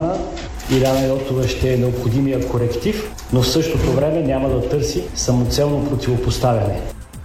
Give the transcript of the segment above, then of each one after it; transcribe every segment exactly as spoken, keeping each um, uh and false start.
страна Илияна Йотова ще е необходимия коректив, но в същото време няма да търси самоцелно противопоставяне.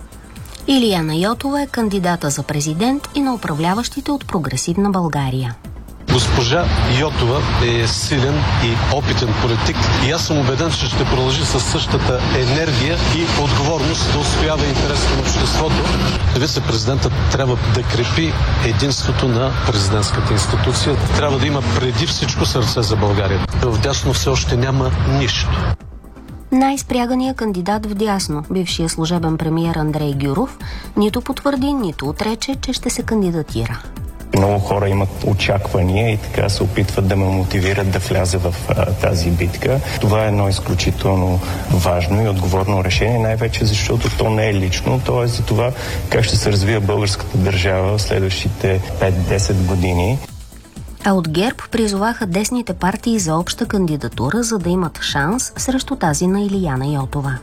Илияна Йотова е кандидата за президент и на управляващите от Прогресивна България. Госпожа Йотова е силен и опитен политик и аз съм убеден, че ще продължи със същата енергия и отговорност да отстоява интересите на обществото. Вице-президентът трябва да крепи единството на президентската институция. Трябва да има преди всичко сърце за България. Вдясно все още няма нищо. Най-спряганият кандидат вдясно, бившия служебен премиер Андрей Гюров, нито потвърди, нито отрече, че ще се кандидатира. Много хора имат очаквания и така се опитват да ме мотивират да вляза в а, тази битка. Това е едно изключително важно и отговорно решение, най-вече защото то не е лично, то е за това как ще се развива българската държава в следващите пет-десет години. А от ГЕРБ призоваха десните партии за обща кандидатура, за да имат шанс срещу тази на Илияна Йотова.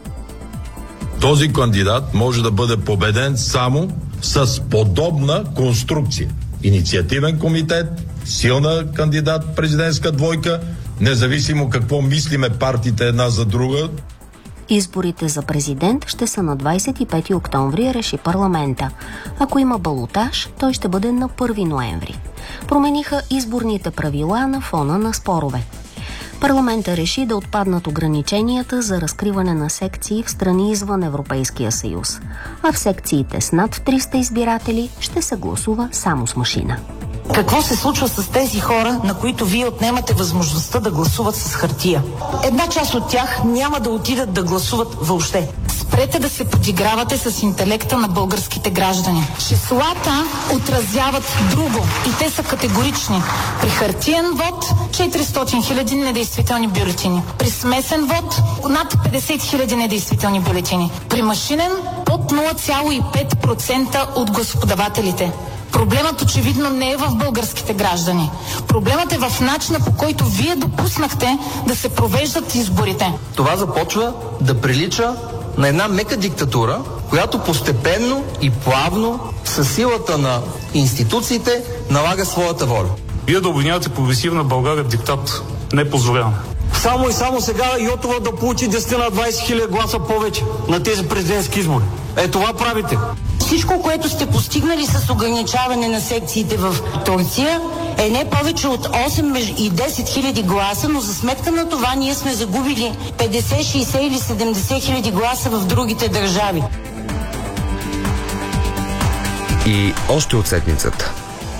Този кандидат може да бъде победен само с подобна конструкция. Инициативен комитет, силна кандидат президентска двойка, независимо какво мислиме партиите една за друга. Изборите за президент ще са на двадесет и пети октомври, реши парламента. Ако има балотаж, той ще бъде на първи ноември. Промениха изборните правила на фона на спорове. Парламента реши да отпаднат ограниченията за разкриване на секции в страни извън Европейския съюз, а в секциите с над триста избиратели ще се гласува само с машина. Какво се случва с тези хора, на които вие отнемате възможността да гласуват с хартия? Една част от тях няма да отидат да гласуват въобще. Спрете да се подигравате с интелекта на българските граждани. Числата отразяват друго и те са категорични. При хартиен вод четиристотин хиляди недействителни бюлетини. При смесен вод над петдесет хиляди недействителни бюлетини. При машинен под нула цяло и пет процента от гласоподавателите. Проблемът очевидно не е в българските граждани. Проблемът е в начина, по който вие допуснахте да се провеждат изборите. Това започва да прилича на една мека диктатура, която постепенно и плавно със силата на институциите налага своята воля. Вие да обвинявате Прогресивна България в диктат не позволяваме. Само и само сега Йотова да получи десет на двадесет хиляди гласа повече на тези президентски избори. Е, това правите. Всичко, което сте постигнали с ограничаване на секциите в Турция, е не повече от осем и десет хиляди гласа, но за сметка на това ние сме загубили петдесет, шейсет или седемдесет хиляди гласа в другите държави. И още от седмицата.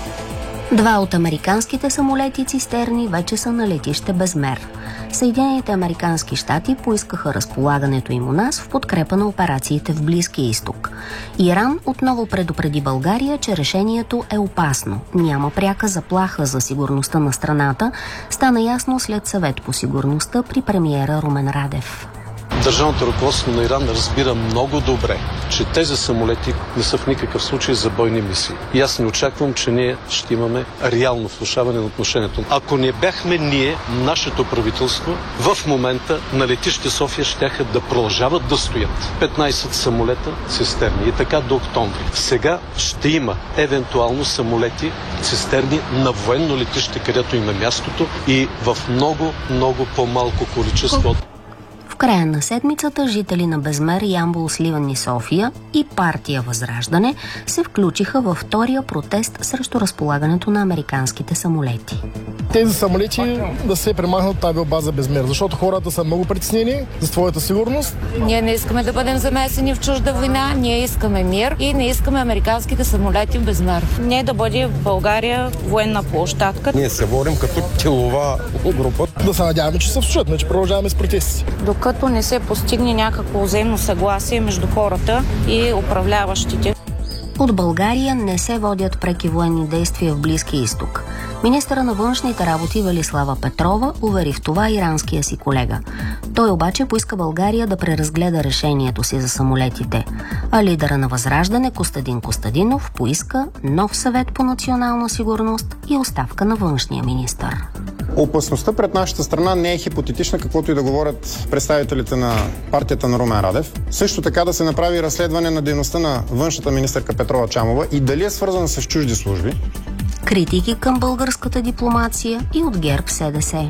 Два от американските самолети цистерни вече са на летище Безмер. Съединените американски щати поискаха разполагането им у нас в подкрепа на операциите в Близкия изток. Иран отново предупреди България, че решението е опасно. Няма пряка заплаха за сигурността на страната, стана ясно след съвет по сигурността при премиера Румен Радев. Държавното ръководство на Иран разбира много добре, че тези самолети не са в никакъв случай за бойни мисии. И аз не очаквам, че ние ще имаме реално влошаване на отношението. Ако не бяхме ние, нашето правителство, в момента на летище София щяха да продължават да стоят петнадесет самолета цистерни и така до октомври. Сега ще има евентуално самолети цистерни на военно летище, където им е мястото и в много, много по-малко количество. В края на седмицата жители на Безмер, Ямбол, Сливен и София и партия Възраждане се включиха във втория протест срещу разполагането на американските самолети. Тези самолети да се премахнат от авиобаза Безмер, защото хората са много притеснени за своята сигурност. Ние не искаме да бъдем замесени в чужда война, ние искаме мир и не искаме американските самолети в Безмер. Не да бъде в България военна площадка. Ние се борим като тилова група. Да се надяваме, че се вслушат, че продължаваме с протести. Докато не се постигне някакво взаимно съгласие между хората и управляващите. От България не се водят преки военни действия в Близкия изток. Министъра на външните работи Велислава Петрова увери в това иранския си колега. Той обаче поиска България да преразгледа решението си за самолетите. А лидера на Възраждане Костадин Костадинов поиска нов съвет по национална сигурност и оставка на външния министър. Опасността пред нашата страна не е хипотетична, каквото и да говорят представителите на партията на Румен Радев. Също така да се направи разследване на дейността на външната министърка Петрова Чамова и дали е свързана с чужди служби. Критики към българската дипломация и от ГЕРБ СДС.